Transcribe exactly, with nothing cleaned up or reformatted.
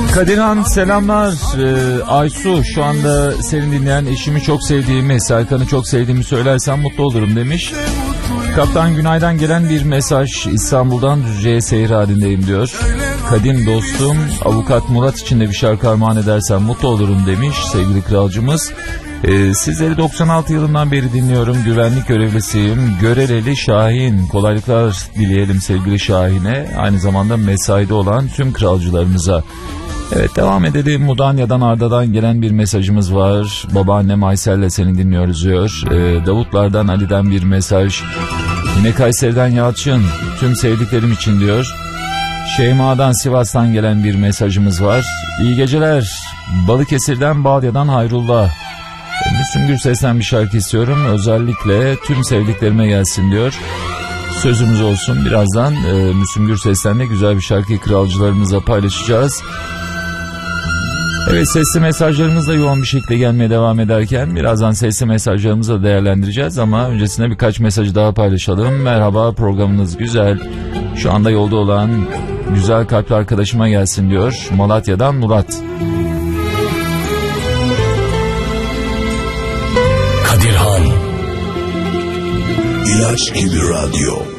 Kadirhan selamlar. Ee, Aysu, şu anda seni dinleyen eşimi çok sevdiğimi, Serkan'ı çok sevdiğimi söylersen mutlu olurum demiş. Kaptan Günay'dan gelen bir mesaj. İstanbul'dan Düzce'ye seyir halindeyim diyor. Kadim dostum Avukat Murat için de bir şarkı armağan edersen mutlu olurum demiş sevgili kralcımız. Ee, sizleri doksan altı yılından beri dinliyorum. Güvenlik görevlisiyim. Göreleli Şahin. Kolaylıklar dileyelim sevgili Şahin'e. Aynı zamanda mesaide olan tüm kralcılarımıza. Evet, devam edelim. Mudanya'dan Arda'dan gelen bir mesajımız var. Babaannem Aysel'le seni dinliyoruz diyor. Ee, Davutlardan Ali'den bir mesaj. Yine Kayseri'den Yalçın. Tüm sevdiklerim için diyor. Şeyma'dan Sivas'tan gelen bir mesajımız var. İyi geceler. Balıkesir'den Balya'dan Hayrullah. Müslüm Gürses'ten bir şarkı istiyorum. Özellikle tüm sevdiklerime gelsin diyor. Sözümüz olsun. Birazdan e, Müslüm Gürses'ten de güzel bir şarkıyı kralcılarımızla paylaşacağız. Evet, sesli mesajlarımız da yoğun bir şekilde gelmeye devam ederken birazdan sesli mesajlarımızı da değerlendireceğiz ama öncesinde birkaç mesajı daha paylaşalım. Merhaba, programınız güzel. Şu anda yolda olan güzel kalpli arkadaşıma gelsin diyor. Malatya'dan Murat. Kadirhan İlaç gibi radyo.